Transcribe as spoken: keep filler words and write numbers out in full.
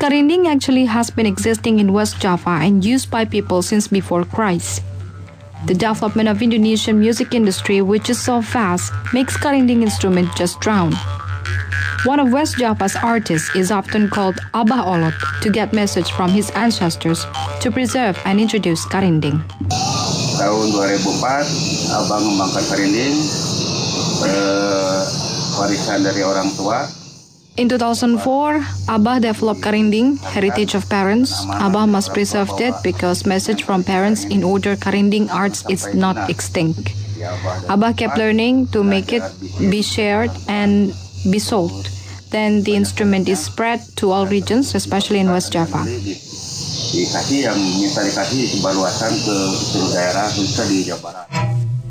Karinding actually has been existing in West Java and used by people since before Christ. The development of Indonesian music industry, which is so vast, makes Karinding instrument just drown. One of West Java's artists is often called Abah Olot to get message from his ancestors to preserve and introduce Karinding. Tahun dua ribu empat, Abah mengembangkan Karinding, eh, warisan dari orang tua. In two thousand four, Abah developed Karinding, heritage of parents. Abah must preserve it because message from parents in order Karinding arts is not extinct. Abah kept learning to make it be shared and be sold. Then the instrument is spread to all regions, especially in West Java. Dikasih yang minta dikasih kebaluasan ke seluruh daerah, khususnya di Jawa Barat.